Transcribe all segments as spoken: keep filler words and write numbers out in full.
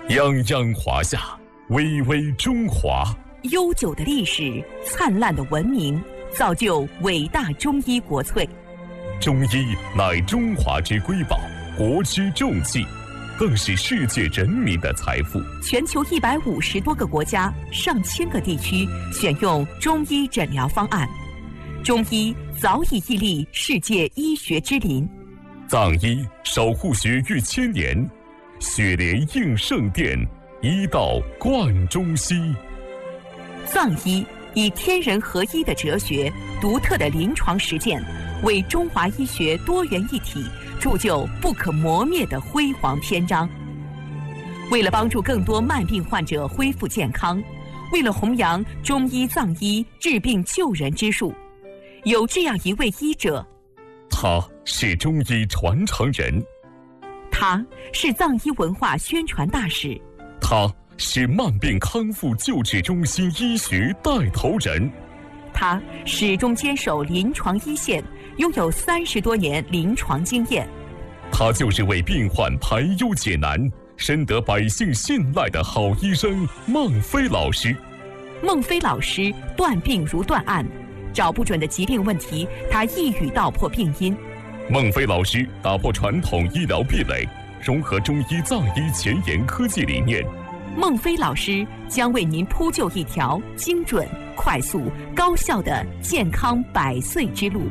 泱泱华夏，巍巍中华。 悠久的历史，灿烂的文明，造就伟大中医国粹。 中医乃中华之瑰宝，国之重器，更是世界人民的财富。 全球一百五十多个国家、上千个地区选用中医诊疗方案，中医早已屹立世界医学之林。 藏医守护学誉千年，血莲应圣殿，医道贯中西。 藏医以天人合一的哲学、独特的临床实践，为中华医学多元一体铸就不可磨灭的辉煌篇章。为了帮助更多慢病患者恢复健康，为了弘扬中医藏医治病救人之术，有这样一位医者， 他是中医传承人， 他是藏医文化宣传大使， 他是慢病康复救治中心医学带头人， 他始终坚守临床一线，拥有三十多年临床经验。 他就是为病患排忧解难、深得百姓信赖的好医生孟非老师。 孟非老师断病如断案，找不准的疾病问题，他一语道破病因。 孟非老师打破传统医疗壁垒，融合中医藏医前沿科技理念。 孟非老师将为您铺就一条精准、快速、高效的健康百岁之路。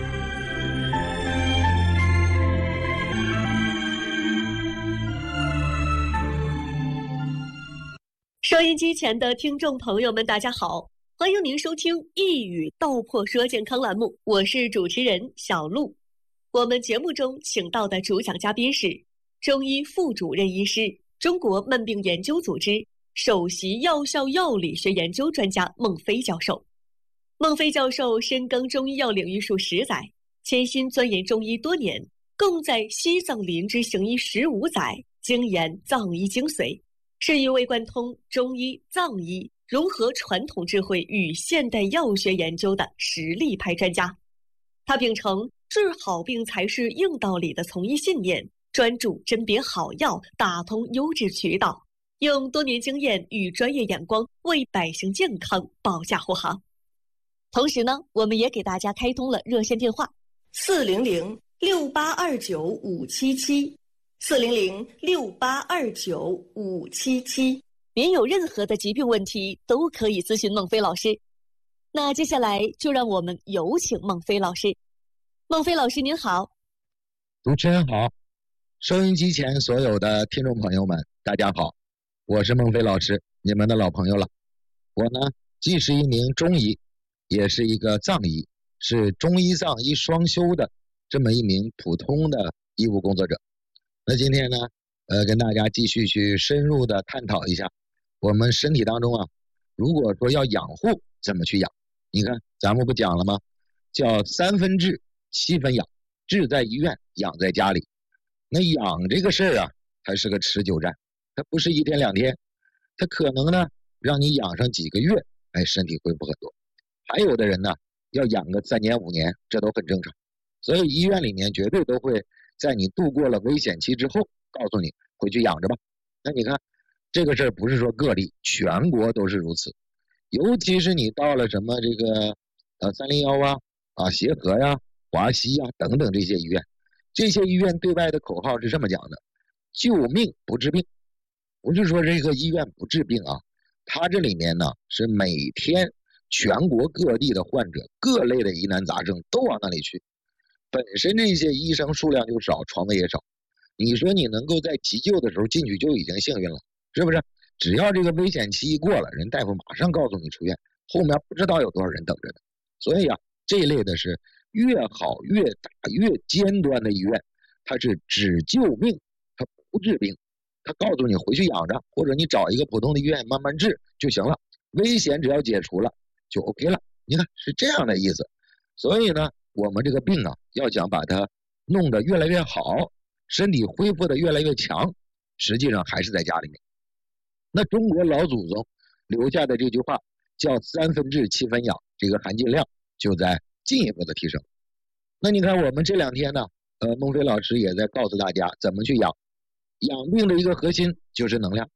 收音机前的听众朋友们，大家好，欢迎您收听一语道破说健康栏目，我是主持人小璐。我们节目中请到的主讲嘉宾是中医副主任医师、中国慢病研究组织首席药效药理学研究专家孟非教授。孟非教授深耕中医药领域数十载，潜心钻研中医多年，共在西藏林之行医十五载，精研藏医精髓，是一位贯通中医、藏医，融合传统智慧与现代药学研究的实力派专家。他秉承治好病才是硬道理的从医信念，专注甄别好药，打通优质渠道，用多年经验与专业眼光为百姓健康保驾护航。同时呢，我们也给大家开通了热线电话四零零六八二九五七七四零零六八二九五七七，您有任何的疾病问题都可以咨询孟非老师。那接下来就让我们有请孟非老师。孟非老师您好。 主持人好，收音机前所有的听众朋友们大家好，我是孟非老师，你们的老朋友了。我呢既是一名中医，也是一个藏医，是中医藏医双修的这么一名普通的医务工作者。那今天呢呃，跟大家继续去深入的探讨一下我们身体当中啊，如果说要养护怎么去养。你看咱们不讲了吗？叫三分治七分养，治在医院，养在家里。那养这个事儿啊，它是个持久战，它不是一天两天，它可能呢让你养上几个月，哎，身体恢复很多。还有的人呢要养个三年五年，这都很正常。所以医院里面绝对都会在你度过了危险期之后告诉你回去养着吧。那你看这个事儿不是说个例，全国都是如此。尤其是你到了什么这个呃三零幺啊啊协和呀、华西呀等等这些医院，这些医院对外的口号是这么讲的：救命不治病。不是说这个医院不治病啊，它这里面呢是每天全国各地的患者，各类的疑难杂症都往那里去。本身这些医生数量就少，床位也少，你说你能够在急救的时候进去就已经幸运了，是不是？只要这个危险期一过了，人大夫马上告诉你出院，后面不知道有多少人等着呢。所以啊，这一类的是越好越大越尖端的医院，它是只救命，它不治病，它告诉你回去养着，或者你找一个普通的医院慢慢治就行了，危险只要解除了就 OK 了。你看是这样的意思。所以呢我们这个病啊，要想把它弄得越来越好，身体恢复得越来越强，实际上还是在家里面。那中国老祖宗留下的这句话叫三分治七分养，这个含金量就在进一步的提升。那你看我们这两天呢呃，孟非老师也在告诉大家怎么去养。养病的一个核心就是能量，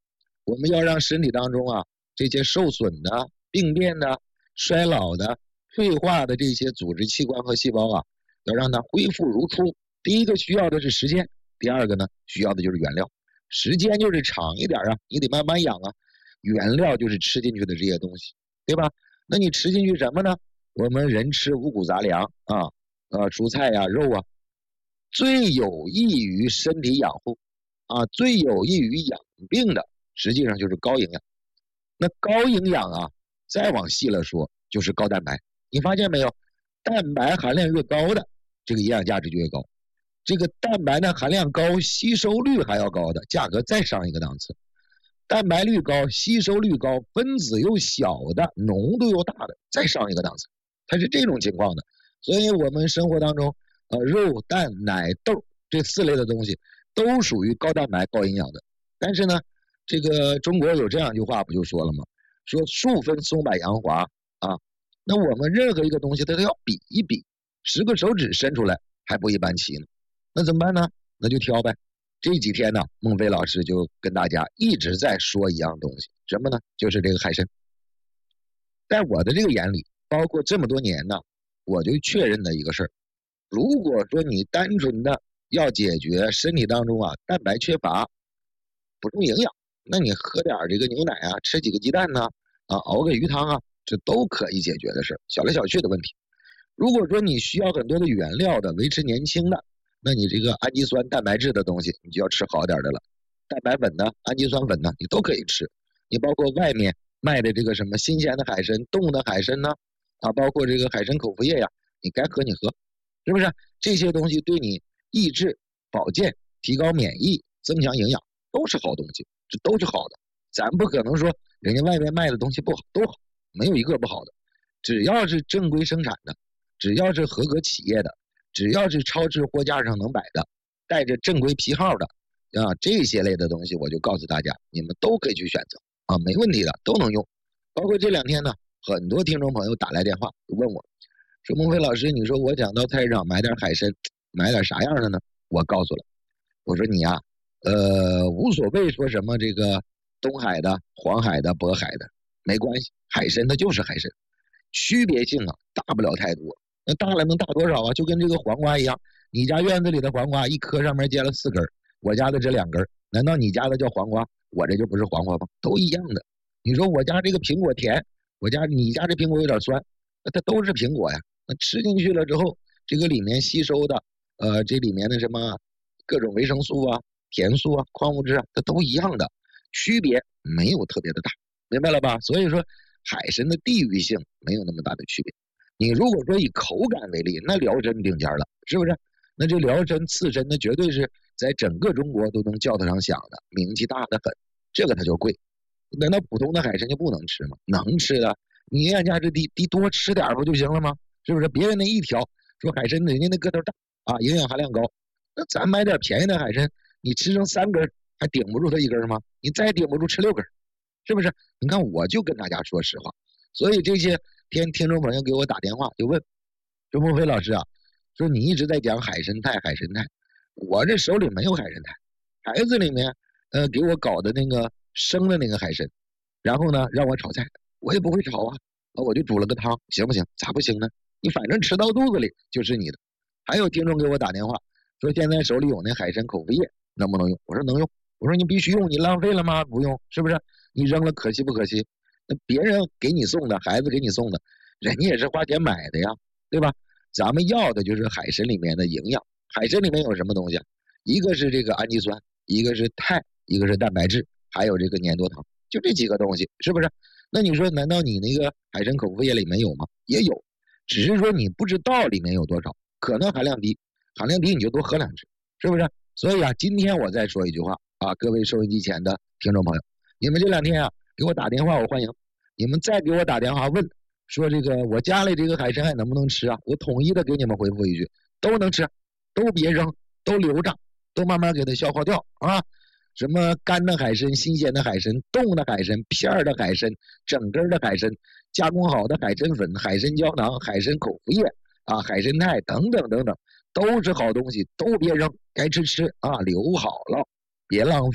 我们要让身体当中啊这些受损的、病变的、衰老的、退化的这些组织器官和细胞啊，要让它恢复如初。第一个需要的是时间，第二个呢需要的就是原料。时间就是长一点啊，你得慢慢养啊。原料就是吃进去的这些东西，对吧？那你吃进去什么呢？我们人吃五谷杂粮啊，呃，蔬菜呀、啊、肉啊，最有益于身体养护啊，最有益于养病的，实际上就是高营养。那高营养啊，再往细了说，就是高蛋白。你发现没有？蛋白含量越高的，这个营养价值就越高。这个蛋白的含量高，吸收率还要高的，价格再上一个档次。蛋白率高，吸收率高，分子又小的，浓度又大的，再上一个档次，它是这种情况的。所以我们生活当中，呃，肉、蛋、奶、豆这四类的东西都属于高蛋白、高营养的。但是呢，这个中国有这样一句话不就说了吗？说数分松柏杨华啊，那我们任何一个东西它都要比一比，十个手指伸出来还不一般齐呢，那怎么办呢？那就挑呗。这几天呢，孟非老师就跟大家一直在说一样东西，什么呢？就是这个海参。在我的这个眼里，包括这么多年呢，我就确认的一个事儿：如果说你单纯的要解决身体当中啊蛋白缺乏、补充营养，那你喝点这个牛奶啊，吃几个鸡蛋呢，啊，熬个鱼汤啊，这都可以解决的事儿，小来小去的问题。如果说你需要很多的原料的，维持年轻的，那你这个氨基酸、蛋白质的东西，你就要吃好点的了。蛋白粉呢、氨基酸粉呢，你都可以吃。你包括外面卖的这个什么新鲜的海参、冻的海参呢，啊，包括这个海参口服液呀，你该喝你喝，是不是？这些东西对你益智、保健、提高免疫、增强营养，都是好东西，这都是好的。咱不可能说人家外面卖的东西不好，都好，没有一个不好的。只要是正规生产的，只要是合格企业的，只要是超市货架上能摆的，带着正规批号的啊，这些类的东西，我就告诉大家，你们都可以去选择啊，没问题的，都能用。包括这两天呢，很多听众朋友打来电话问我，说孟非老师，你说我想到菜市场买点海参，买点啥样的呢？我告诉了，我说你呀、啊，呃，无所谓说什么这个东海的、黄海的、渤海的，没关系，海参它就是海参，区别性啊大不了太多。那大了能大多少啊？就跟这个黄瓜一样，你家院子里的黄瓜一颗上面结了四根，我家的这两根，难道你家的叫黄瓜，我这就不是黄瓜吗？都一样的。你说我家这个苹果甜，我家你家这苹果有点酸，那它都是苹果呀。那吃进去了之后，这个里面吸收的，呃，这里面的什么各种维生素啊、甜素啊、矿物质啊，它都一样的，区别没有特别的大，明白了吧？所以说海参的地域性没有那么大的区别。你如果说以口感为例，那辽参顶尖了，是不是？那这辽参、刺参，那绝对是在整个中国都能叫得上响的，名气大得很。这个它就贵，难道普通的海参就不能吃吗？能吃的，你营养价值低，低多吃点不就行了吗？是不是？别人那一条说海参人家那个头大啊，营养含量高，那咱买点便宜的海参，你吃成三根还顶不住它一根吗？你再顶不住吃六根，是不是？你看我就跟大家说实话，所以这些天听众朋友给我打电话就问说孟非老师啊，说你一直在讲海参肽海参肽，我这手里没有海参肽，孩子里面呃给我搞的那个生的那个海参，然后呢让我炒菜，我也不会炒啊，我就煮了个汤，行不行？咋不行呢？你反正吃到肚子里就是你的。还有听众给我打电话说现在手里有那海参口服液，能不能用？我说能用。我说你必须用，你浪费了吗？不用，是不是？你扔了可惜不可惜？那别人给你送的，孩子给你送的，人家也是花钱买的呀，对吧？咱们要的就是海参里面的营养。海参里面有什么东西啊？一个是这个氨基酸，一个是肽，一个是蛋白质，还有这个粘多糖，就这几个东西，是不是？那你说难道你那个海参口服液里没有吗？也有，只是说你不知道里面有多少，可能含量低，含量低你就多喝两支，是不是？所以啊，今天我再说一句话啊，各位收音机前的听众朋友，你们这两天啊给我打电话我欢迎，你们再给我打电话问说这个我家里这个海参还能不能吃啊？我统一的给你们回复一句，都能吃，都别扔，都留着，都慢慢给它消化掉啊。什么干的海参、新鲜的海参、冻的海参、片儿的海参、整根的海参、加工好的海参粉、海参胶囊、海参口服液啊、海参肽等等等等，都是好东西，都别扔，该吃吃啊，留好了，别浪费。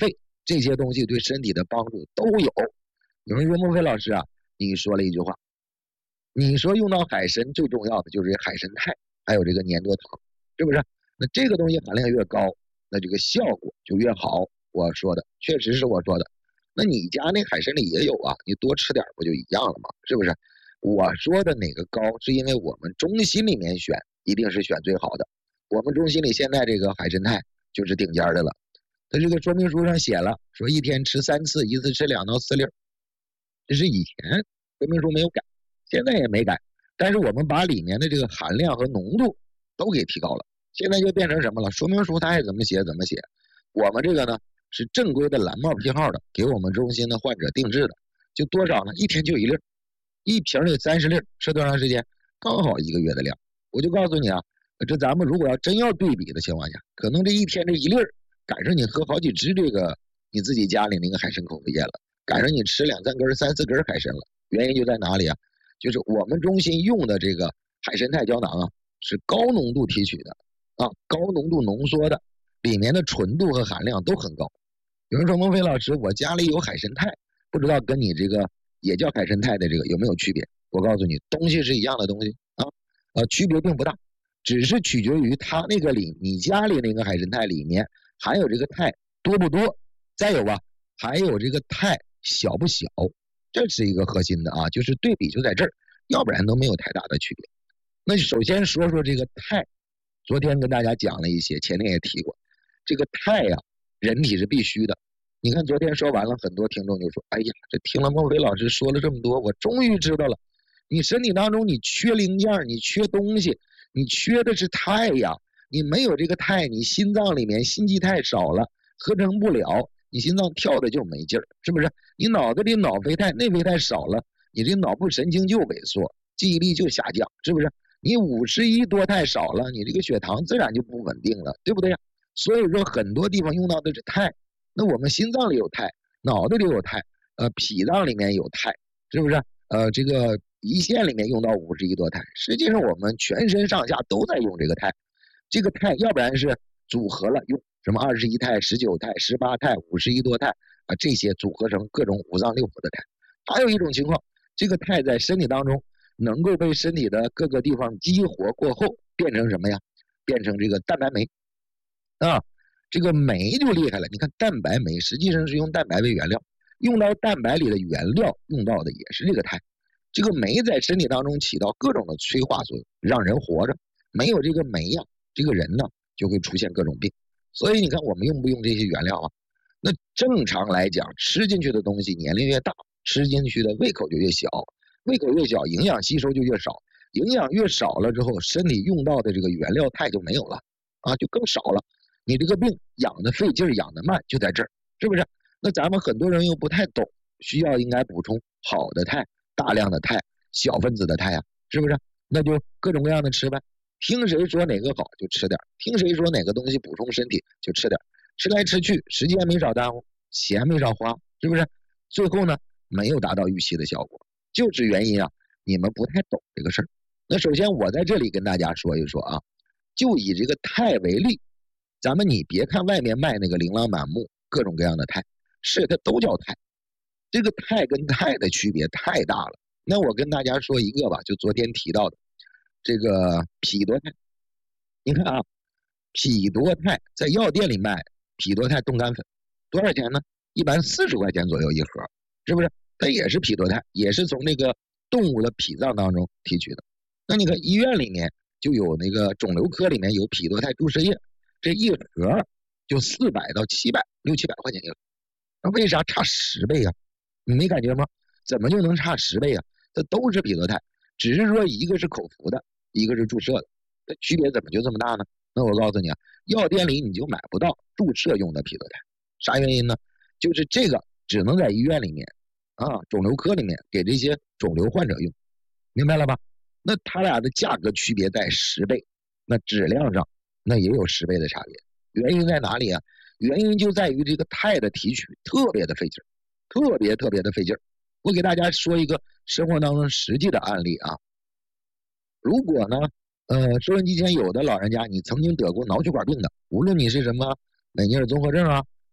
这些东西对身体的帮助都有。有人说孟非老师啊，你说了一句话，你说用到海参最重要的就是海参肽，还有这个粘多糖，是不是？那这个东西含量越高，那这个效果就越好。我说的确实是我说的。那你家那海参里也有啊，你多吃点不就一样了吗？是不是？我说的哪个高，是因为我们中心里面选一定是选最好的。我们中心里现在这个海参肽就是顶尖的了。它这个说明书上写了，说一天吃三次，一次吃两到四粒。这是以前说明书没有改，现在也没改，但是我们把里面的这个含量和浓度都给提高了。现在就变成什么了？说明书它爱怎么写怎么写。我们这个呢是正规的蓝帽批号的，给我们中心的患者定制的，就多少呢？一天就一粒，一瓶里三十粒，吃多长时间？刚好一个月的量。我就告诉你啊，这咱们如果要真要对比的情况下，可能这一天这一粒赶上你喝好几支这个你自己家里那个海参口服液了，赶上你吃两三根三四根海参了。原因就在哪里啊？就是我们中心用的这个海参肽胶囊啊，是高浓度提取的啊，高浓度浓缩的，里面的纯度和含量都很高。有人说孟非老师，我家里有海参肽，不知道跟你这个也叫海参肽的这个有没有区别？我告诉你，东西是一样的东西啊，呃，区别并不大，只是取决于它那个里你家里那个海参肽里面含有这个肽多不多，再有吧，还有这个肽小不小，这是一个核心的啊，就是对比就在这儿，要不然都没有太大的区别。那首先说说这个肽，昨天跟大家讲了一些，前天也提过，这个肽呀、啊，人体是必须的。你看昨天说完了，很多听众就说：“哎呀，这听了孟非老师说了这么多，我终于知道了，你身体当中你缺零件，你缺东西，你缺的是肽呀。你没有这个肽，你心脏里面心肌肽少了，合成不了，你心脏跳的就没劲儿，是不是？你脑子里脑啡肽、内啡肽少了，你这脑部神经就萎缩，记忆力就下降，是不是？你五十一多肽少了，你这个血糖自然就不稳定了，对不对呀？所以说很多地方用到的是肽。那我们心脏里有肽，脑袋里有肽，呃，脾脏里面有肽，是不是？呃，这个胰腺里面用到五十一多肽，实际上我们全身上下都在用这个肽。这个肽要不然是组合了用什么二十一肽、十九肽、十八肽、五十一多肽啊，这些组合成各种五脏六腑的肽。还有一种情况，这个肽在身体当中能够被身体的各个地方激活过后，变成什么呀？变成这个蛋白酶啊。这个酶就厉害了，你看蛋白酶实际上是用蛋白为原料，用到蛋白里的原料用到的也是这个肽。这个酶在身体当中起到各种的催化作用，让人活着。没有这个酶呀、啊，这个人呢就会出现各种病。所以你看我们用不用这些原料啊？那正常来讲，吃进去的东西年龄越大，吃进去的胃口就越小，胃口越小，营养吸收就越少，营养越少了之后，身体用到的这个原料肽就没有了啊，就更少了。你这个病养的费劲儿，养的慢，就在这儿，是不是？那咱们很多人又不太懂，需要应该补充好的肽，大量的肽，小分子的肽啊，是不是？那就各种各样的吃呗，听谁说哪个好就吃点，听谁说哪个东西补充身体就吃点，吃来吃去，时间没少耽误，钱没少花，是不是？最后呢，没有达到预期的效果，就是原因啊，你们不太懂这个事儿。那首先我在这里跟大家说一说啊，就以这个肽为例。咱们你别看外面卖那个琳琅满目各种各样的肽，是它都叫肽，这个肽跟肽的区别太大了。那我跟大家说一个吧，就昨天提到的这个匹多肽。你看啊，匹多肽在药店里卖匹多肽冻干粉，多少钱呢？一般四十块钱左右一盒，是不是？它也是匹多肽，也是从那个动物的脾脏当中提取的。那你看医院里面就有那个肿瘤科里面有匹多肽注射液。这一盒就四百到七百六七百块钱一盒，那为啥差十倍啊？你没感觉吗？怎么就能差十倍啊？这都是匹多肽，只是说一个是口服的，一个是注射的，这区别怎么就这么大呢？那我告诉你啊，药店里你就买不到注射用的匹多肽，啥原因呢？就是这个只能在医院里面啊，肿瘤科里面给这些肿瘤患者用，明白了吧？那它俩的价格区别在十倍，那质量上。那也有十倍的差别，原因在哪里啊？原因就在于这个肽的提取特别的费劲儿，特别特别的费劲儿。我给大家说一个生活当中实际的案例啊。如果呢，呃，收音机前有的老人家，你曾经得过脑血管病的，无论你是什么美尼尔综合症啊，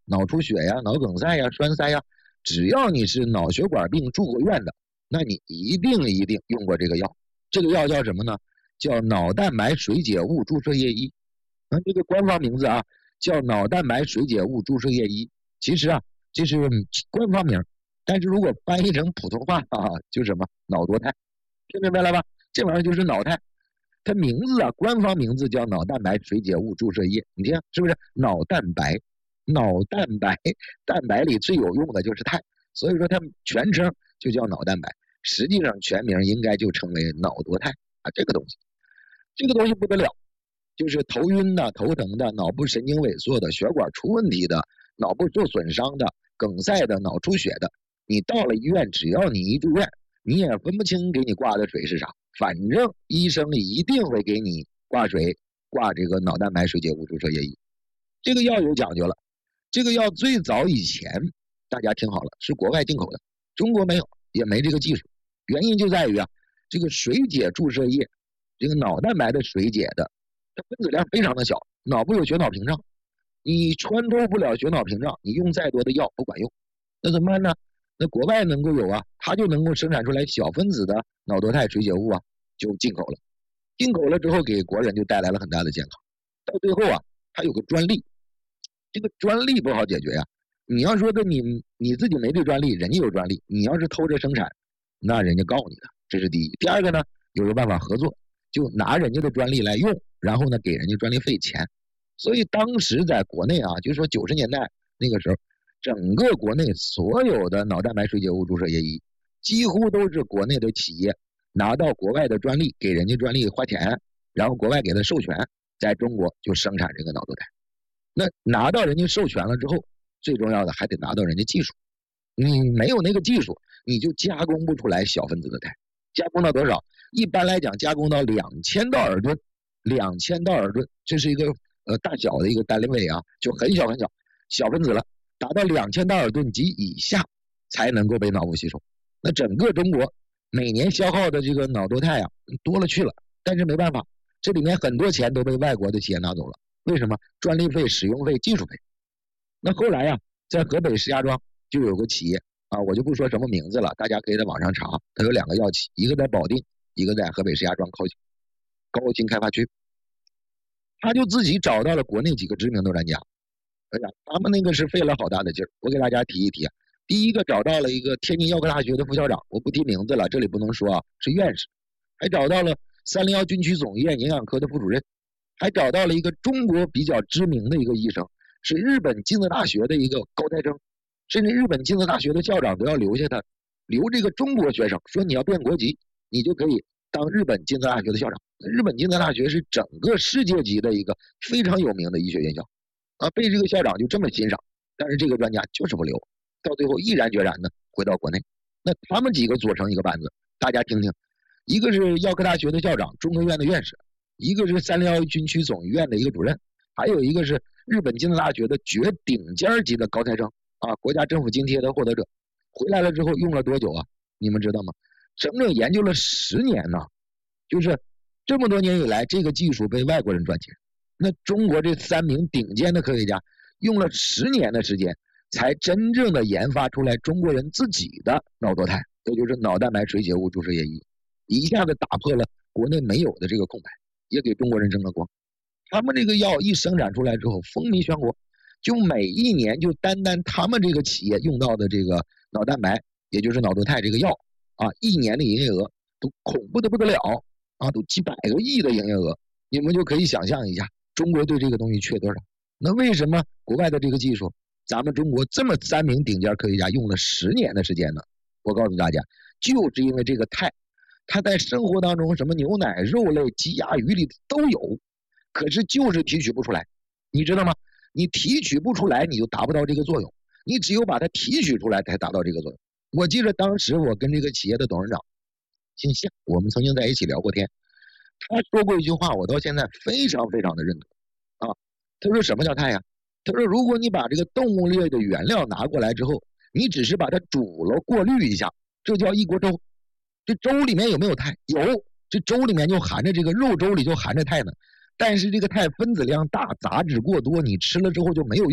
脑出血呀、脑梗塞呀、栓塞呀，只要你是脑血管病住过院的，那你一定一定用过这个药。这个药叫什么呢？叫脑蛋白水解物注射液一。那这个官方名字啊，叫脑蛋白水解物注射液一。其实啊，这是官方名，但是如果翻译成普通话啊，就是什么脑多肽，听明白了吧？这玩意儿就是脑肽，它名字啊，官方名字叫脑蛋白水解物注射液。你听是不是？脑蛋白，脑蛋白，蛋白里最有用的就是肽，所以说它全称就叫脑蛋白，实际上全名应该就称为脑多肽啊。这个东西，这个东西不得了，就是头晕的、头疼的、脑部神经萎缩的、血管出问题的、脑部受损伤的、梗塞的、脑出血的，你到了医院，只要你一住院，你也分不清给你挂的水是啥，反正医生一定会给你挂水，挂这个脑蛋白水解物注射液一。这个药有讲究了，这个药最早以前大家听好了，是国外进口的，中国没有，也没这个技术。原因就在于啊，这个水解注射液，这个脑蛋白的水解的，它分子量非常的小，脑部有血脑屏障，你穿透不了血脑屏障，你用再多的药不管用。那怎么办呢？那国外能够有啊，它就能够生产出来小分子的脑多肽水解物啊，就进口了。进口了之后，给国人就带来了很大的健康。到最后啊，它有个专利，这个专利不好解决呀、啊。你要说的你你自己没这专利，人家有专利，你要是偷着生产，那人家告你的，这是第一。第二个呢，有个办法合作，就拿人家的专利来用，然后呢给人家专利费钱。所以当时在国内啊，就是说九十年代那个时候，整个国内所有的脑蛋白水解物注射液一，几乎都是国内的企业拿到国外的专利，给人家专利花钱，然后国外给他授权，在中国就生产这个脑多肽。那拿到人家授权了之后，最重要的还得拿到人家技术，你没有那个技术，你就加工不出来小分子的肽。加工到多少？一般来讲，加工到两千道尔顿，两千道尔顿，这是一个呃大小的一个单位啊，就很小很小小分子了，达到两千道尔顿及以下才能够被脑部吸收。那整个中国每年消耗的这个脑多肽啊多了去了，但是没办法，这里面很多钱都被外国的企业拿走了。为什么？专利费、使用费、技术费。那后来呀、啊，在河北石家庄就有个企业啊，我就不说什么名字了，大家可以在网上查。它有两个药企，一个在保定，一个在河北石家庄高新高新开发区。他就自己找到了国内几个知名的专家，哎呀，他们那个是费了好大的劲儿。我给大家提一提啊，第一个找到了一个天津药科大学的副校长，我不提名字了，这里不能说啊，是院士。还找到了三零幺军区总医院营养科的副主任，还找到了一个中国比较知名的一个医生，是日本金泽大学的一个高材生，甚至日本金泽大学的校长都要留下他，留这个中国学生，说你要变国籍，你就可以当日本金泽大学的校长。日本金泽大学是整个世界级的一个非常有名的医学院校啊，被这个校长就这么欣赏，但是这个专家就是不留，到最后毅然决然的回到国内。那他们几个组成一个班子，大家听听，一个是药科大学的校长，中科院的院士，一个是三零幺军区总医院的一个主任，还有一个是日本金泽大学的绝顶尖级的高材生啊，国家政府津贴的获得者。回来了之后用了多久啊？你们知道吗？整整研究了十年呢，就是这么多年以来，这个技术被外国人赚钱，那中国这三名顶尖的科学家用了十年的时间，才真正的研发出来中国人自己的脑多肽，也就是脑蛋白水解物注射液一，一下子打破了国内没有的这个空白，也给中国人争了光。他们这个药一生产出来之后风靡全国，就每一年就单单他们这个企业用到的这个脑蛋白，也就是脑多肽这个药啊，一年的营业额都恐怖的不得了啊，都几百个亿的营业额，你们就可以想象一下中国对这个东西缺多少。那为什么国外的这个技术咱们中国这么三名顶尖科学家用了十年的时间呢？我告诉大家，就是因为这个肽它在生活当中什么牛奶、肉类、鸡鸭鱼里都有，可是就是提取不出来，你知道吗？你提取不出来你就达不到这个作用，你只有把它提取出来才达到这个作用。我记得当时我跟这个企业的董事长姓夏，我们曾经在一起聊过天，他说过一句话，我到现在非常非常的认同啊。他说什么叫肽呀？他说如果你把这个动物类的原料拿过来之后，你只是把它煮了过滤一下，这叫一锅粥。这粥里面有没有肽？有，这粥里面就含着这个肉粥里就含着肽呢。但是这个肽分子量大，杂质过多，你吃了之后就没有用，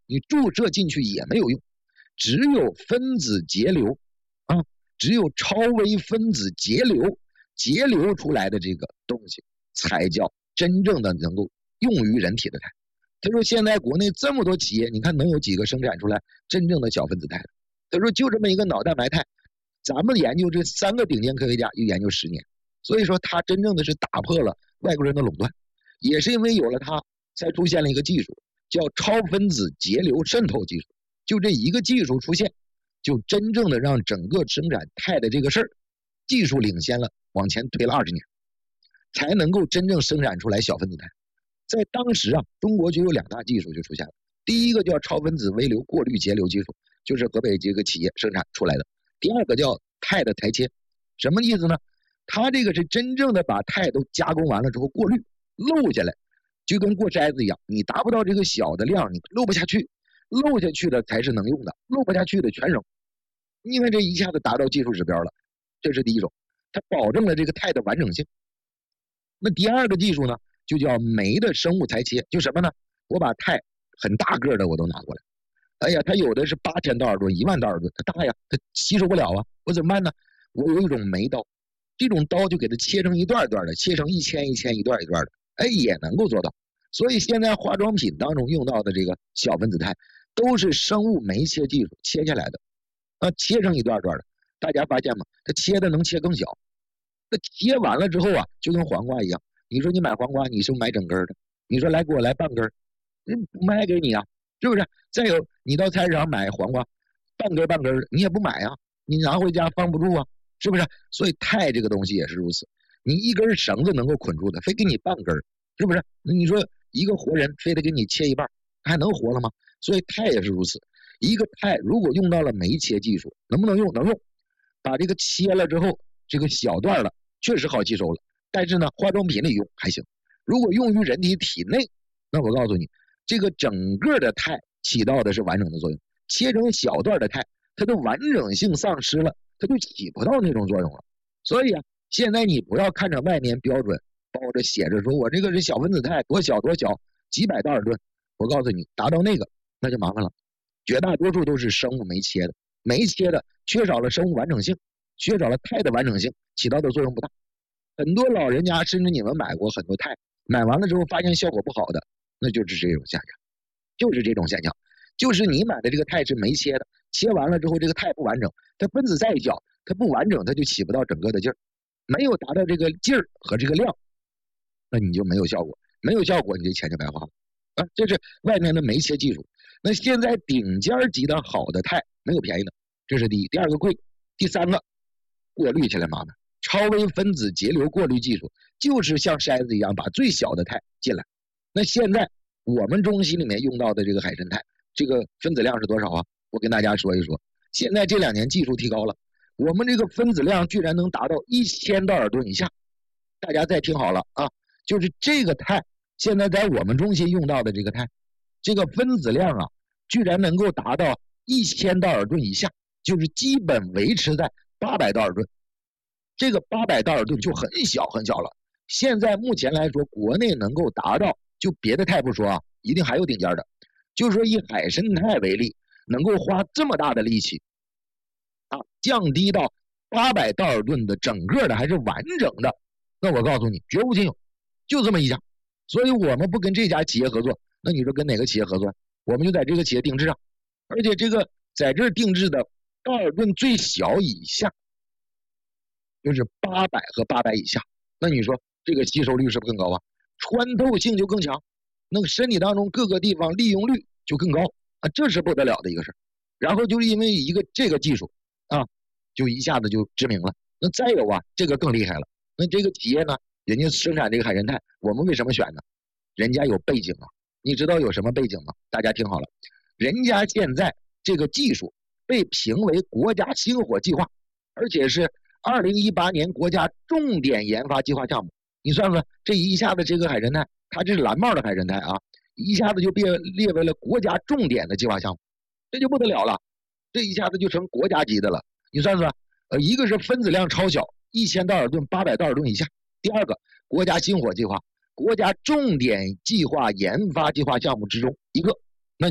你注射进去也没有用，只有分子节流啊，只有超微分子节流节流出来的这个东西，才叫真正的能够用于人体的肽。他说现在国内这么多企业，你看能有几个生产出来真正的小分子肽的？他说就这么一个脑蛋白肽，咱们研究这三个顶尖科学家就研究十年，所以说他真正的是打破了外国人的垄断，也是因为有了它，才出现了一个技术，叫超分子节流渗透技术。就这一个技术出现，就真正的让整个生产肽的这个事儿，技术领先了，往前推了二十年，才能够真正生产出来小分子肽。在当时啊，中国就有两大技术就出现了，第一个叫超分子微流过滤节流技术，就是河北这个企业生产出来的。第二个叫肽的裁切，什么意思呢？它这个是真正的把肽都加工完了之后过滤漏下来，就跟过筛子一样，你达不到这个小的量，你漏不下去，漏下去的才是能用的，漏不下去的全扔。因为这一下子达到技术指标了，这是第一种，它保证了这个肽的完整性。那第二个技术呢，就叫酶的生物裁切，就什么呢？我把肽很大个的我都拿过来，哎呀，它有的是八千道尔顿、一万道尔顿，它大呀，它吸收不了啊，我怎么办呢？我有一种酶刀，这种刀就给它切成一段一段的，切成一千一千一段一段的，哎，也能够做到。所以现在化妆品当中用到的这个小分子肽，都是生物酶切技术切下来的，啊，切成一段段的。大家发现吗？它切的能切更小，那切完了之后啊，就跟黄瓜一样。你说你买黄瓜，你是买整根的，你说来给我来半根，人不卖给你啊，是不是？再有，你到菜市场买黄瓜，半根半根你也不买啊，你拿回家放不住啊，是不是？所以肽这个东西也是如此，你一根绳子能够捆住的，非给你半根，是不是？那你说一个活人非得给你切一半，还能活了吗？所以肽也是如此，一个肽如果用到了酶切技术，能不能用？能用。把这个切了之后，这个小段了，确实好吸收了。但是呢，化妆品里用还行。如果用于人体体内，那我告诉你，这个整个的肽起到的是完整的作用。切成小段的肽，它的完整性丧失了，它就起不到那种作用了。所以啊，现在你不要看着外面标准包着写着说我这个是小分子肽，多小多小，几百道尔顿。我告诉你，达到那个那就麻烦了。绝大多数都是生物酶切的，酶切的缺少了生物完整性，缺少了肽的完整性，起到的作用不大。很多老人家甚至你们买过很多肽，买完了之后发现效果不好的，那就是这种现象，就是这种现象，就是你买的这个肽是酶切的，切完了之后这个肽不完整，它分子再小，它不完整，它就起不到整个的劲儿，没有达到这个劲儿和这个量，那你就没有效果，没有效果你这钱就白花了啊！这是外面的酶切技术。那现在顶尖级的好的肽没有便宜的，这是第一。第二个贵，第三个过滤起来麻烦。超微分子节流过滤技术就是像筛子一样把最小的肽进来。那现在我们中西里面用到的这个海参肽，这个分子量是多少啊？我跟大家说一说。现在这两年技术提高了，我们这个分子量居然能达到一千道尔顿以下。大家再听好了啊，就是这个肽现在在我们中西用到的这个肽，这个分子量啊，居然能够达到一千道尔顿以下，就是基本维持在八百道尔顿。这个八百道尔顿就很小很小了。现在目前来说，国内能够达到，就别的肽不说啊，一定还有顶尖的。就是说以海参肽为例，能够花这么大的力气啊，降低到八百道尔顿的整个的还是完整的，那我告诉你，绝无仅有，就这么一家。所以我们不跟这家企业合作，那你说跟哪个企业合作？我们就在这个企业定制啊，而且这个在这定制的道尔顿最小以下，就是八百和八百以下，那你说这个吸收率是不是更高啊？穿透性就更强，那个身体当中各个地方利用率就更高啊，这是不得了的一个事儿。然后就是因为一个这个技术啊，就一下子就知名了。那再有啊，这个更厉害了。那这个企业呢，人家生产这个海参肽，我们为什么选呢？人家有背景啊，你知道有什么背景吗？大家听好了，人家现在这个技术被评为国家星火计划，而且是二零一八年国家重点研发计划项目。你算算，这一下子这个海参肽，它这是蓝帽的海参肽啊，一下子就被列为了国家重点的计划项目，这就不得了了，这一下子就成国家级的了。你算算，呃，一个是分子量超小，一千道尔顿、八百道尔顿以下；第二个，国家星火计划，国家重点计划研发计划项目之中一个。那你说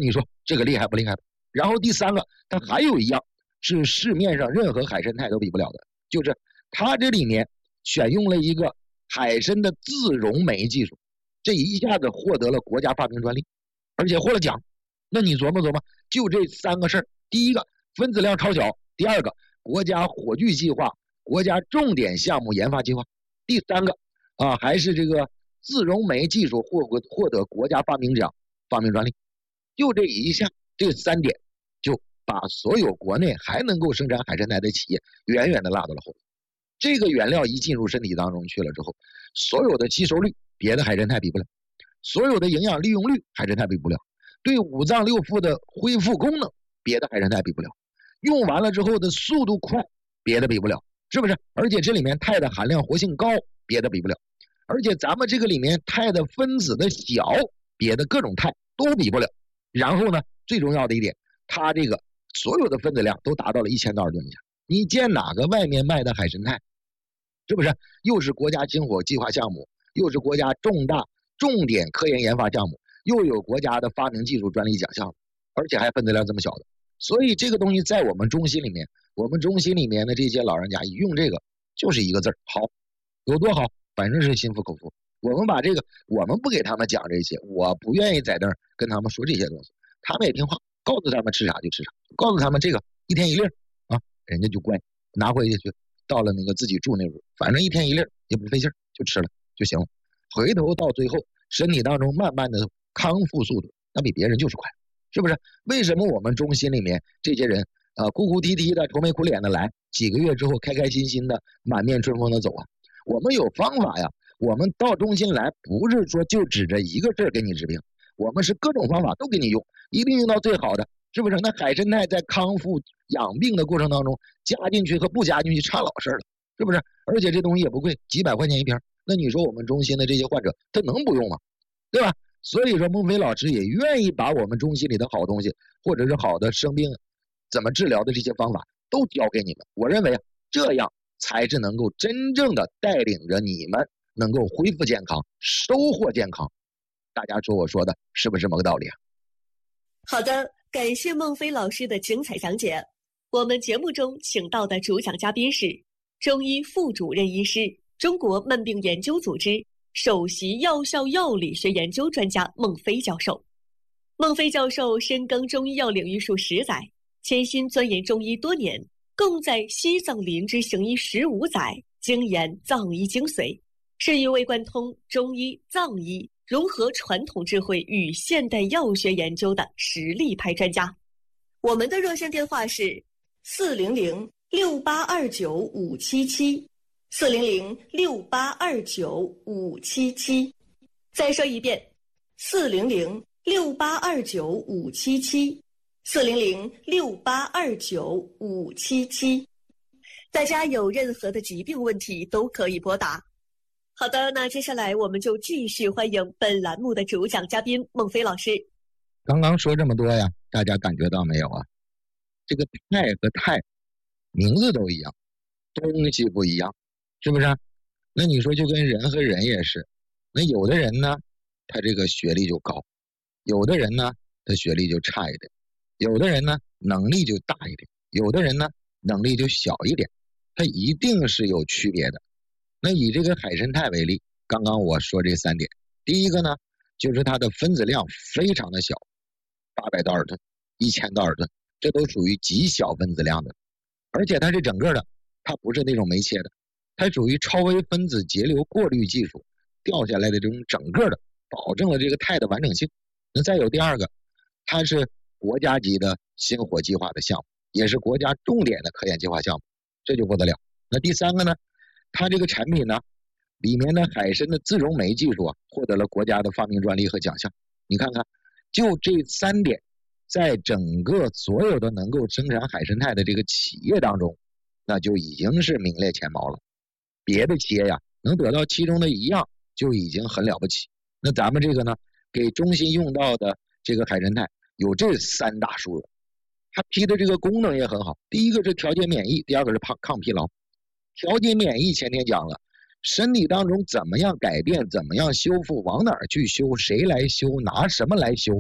这个厉害不厉害？然后第三个，它还有一样是市面上任何海参肽都比不了的，就是它这里面选用了一个海参的自溶酶技术，这一下子获得了国家发明专利，而且获了奖。那你琢磨琢磨，就这三个事儿，第一个分子量超小，第二个国家火炬计划、国家重点项目研发计划，第三个啊还是这个自溶酶技术获获得国家发明奖、发明专利。就这一下，这三点就把所有国内还能够生产海参肽的企业远远的拉到了后头。这个原料一进入身体当中去了之后，所有的吸收率别的海参肽比不了，所有的营养利用率海参肽比不了，对五脏六腑的恢复功能别的海参肽比不了，用完了之后的速度快别的比不了，是不是？而且这里面钛的含量活性高别的比不了，而且咱们这个里面钛的分子的小别的各种钛都比不了。然后呢，最重要的一点，它这个所有的分子量都达到了一千多少吨以下。你见哪个外面卖的海参肽，是不是又是国家星火计划项目，又是国家重大重点科研研发项目，又有国家的发明技术专利奖项，而且还分子量这么小的？所以这个东西在我们中心里面，我们中心里面的这些老人家一用这个就是一个字儿好，有多好？反正是心服口服。我们把这个，我们不给他们讲这些，我不愿意在那儿跟他们说这些东西，他们也听话，告诉他们吃啥就吃啥，告诉他们这个一天一粒啊，人家就乖，拿回去到了那个自己住那屋，反正一天一粒也不费劲，就吃了就行了。回头到最后身体当中慢慢的康复速度，那比别人就是快，是不是？为什么我们中心里面这些人啊、呃、哭哭啼啼的、愁眉苦脸的来，几个月之后开开心心的、满面春风的走啊？我们有方法呀。我们到中心来不是说就指着一个事儿给你治病，我们是各种方法都给你用，一定用到最好的，是不是？那海参肽在康复养病的过程当中加进去和不加进去差老事儿了，是不是？而且这东西也不贵，几百块钱一瓶，那你说我们中心的这些患者他能不用吗？对吧？所以说孟非老师也愿意把我们中心里的好东西或者是好的生病怎么治疗的这些方法都教给你们。我认为这样才是能够真正的带领着你们能够恢复健康，收获健康。大家说我说的是不是这么个道理啊？ 好的，感谢孟非老师的精彩讲解。我们节目中请到的主讲嘉宾是中医副主任医师、中国慢病研究组织首席药效药理学研究专家孟非教授。孟非教授深耕中医药领域数十载，潜心钻研中医多年，共在西藏林芝行医十五载，精研藏医精髓，是一位贯通中医、藏医，融合传统智慧与现代药学研究的实力派专家。我们的热线电话是四零零六八二九五七七，四零零六八二九五七七。再说一遍，四零零六八二九五七七，四零零六八二九五七七。大家有任何的疾病问题都可以拨打。好的，那接下来我们就继续欢迎本栏目的主讲嘉宾孟非老师。 刚刚说这么多呀，大家感觉到没有啊？这个肽和钛名字都一样，东西不一样，是不是？那你说就跟人和人也是，那有的人呢他这个学历就高，有的人呢他学历就差一点，有的人呢能力就大一点，有的人呢能力就小一点，它一定是有区别的。那以这个海参肽为例，刚刚我说这三点，第一个呢就是它的分子量非常的小，八百道尔顿、一千道尔顿，这都属于极小分子量的，而且它是整个的，它不是那种酶切的，它属于超微分子节流过滤技术掉下来的这种整个的，保证了这个肽的完整性。那再有第二个，它是国家级的星火计划的项目，也是国家重点的科研计划项目，这就不得了。那第三个呢，它这个产品呢，里面的海参的自溶酶技术啊，获得了国家的发明专利和奖项。你看看，就这三点，在整个所有的能够生产海参肽的这个企业当中，那就已经是名列前茅了。别的企业呀，能得到其中的一样，就已经很了不起。那咱们这个呢，给中心用到的这个海参肽有这三大殊荣，它批的这个功能也很好。第一个是调节免疫，第二个是抗抗疲劳。调节免疫前天讲了，身体当中怎么样改变，怎么样修复，往哪儿去修，谁来修，拿什么来修，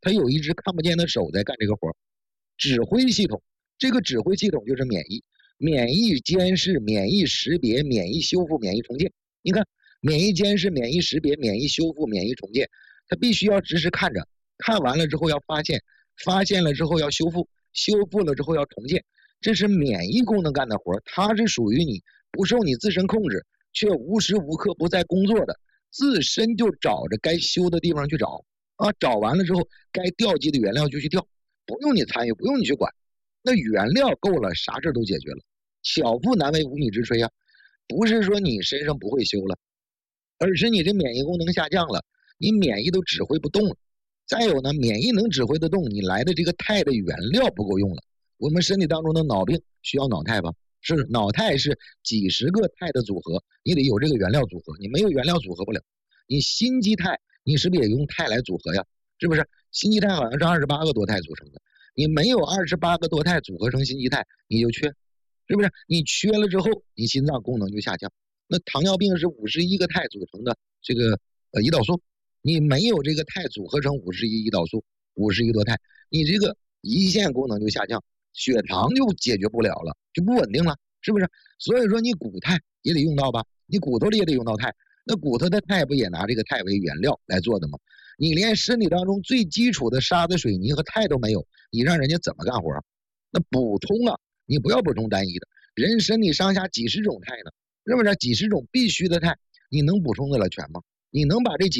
它有一只看不见的手在干这个活。指挥系统，这个指挥系统就是免疫，免疫监视、免疫识别、免疫修复、免疫重建。你看，免疫监视、免疫识别、免疫修复、免疫重建，它必须要实时看着，看完了之后要发现，发现了之后要修复，修复了之后要重建。这是免疫功能干的活，它是属于你不受你自身控制，却无时无刻不在工作的，自身就找着该修的地方去找啊，找完了之后该调剂的原料就去调，不用你参与，不用你去管，那原料够了，啥事都解决了。巧妇难为无米之炊啊，不是说你身上不会修了，而是你这免疫功能下降了，你免疫都指挥不动了。再有呢，免疫能指挥得动，你来的这个肽的原料不够用了。我们身体当中的脑病需要脑肽吧？是，脑肽是几十个肽的组合，你得有这个原料组合，你没有原料组合不了。你心肌肽，你是不是也用肽来组合呀？是不是？心肌肽好像是二十八个多肽组成的，你没有二十八个多肽组合成心肌肽，你就缺，是不是？你缺了之后，你心脏功能就下降。那糖尿病是五十一个肽组成的这个呃胰岛素，你没有这个肽组合成五十一胰岛素，五十一多肽，你这个胰腺功能就下降，血糖就解决不了了，就不稳定了，是不是？所以说你骨肽也得用到吧，你骨头里也得用到肽，那骨头的肽不也拿这个肽为原料来做的吗？你连身体当中最基础的沙子、水泥和钛都没有，你让人家怎么干活？那补充啊，你不要补充单一的，人身体上下几十种钛呢，是不是？几十种必须的钛，你能补充得了全吗？你能把这几